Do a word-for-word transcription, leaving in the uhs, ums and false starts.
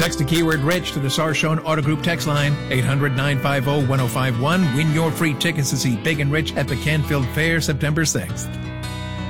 Text the keyword Rich to the Sarshone Auto Group text line, eight hundred, nine five zero, one zero five one. Win your free tickets to see Big and Rich at the Canfield Fair September sixth.